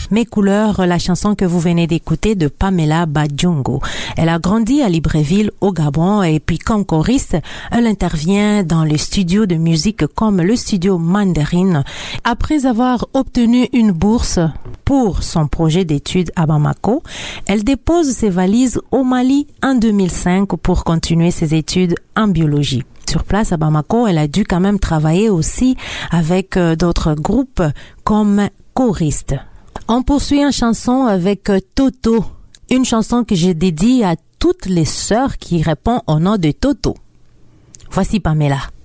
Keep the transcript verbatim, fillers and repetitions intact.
Mes couleurs, la chanson que vous venez d'écouter de Pamela Badjungu. Elle a grandi à Libreville au Gabon et puis comme choriste, elle intervient dans les studios de musique comme le studio Mandarine. Après avoir obtenu une bourse pour son projet d'études à Bamako, elle dépose ses valises au Mali en deux mille cinq pour continuer ses études en biologie. Sur place à Bamako, elle a dû quand même travailler aussi avec euh, d'autres groupes comme choriste. On poursuit en chanson avec euh, Toto, une chanson que j'ai dédiée à toutes les sœurs qui répondent au nom de Toto. Voici Pamela.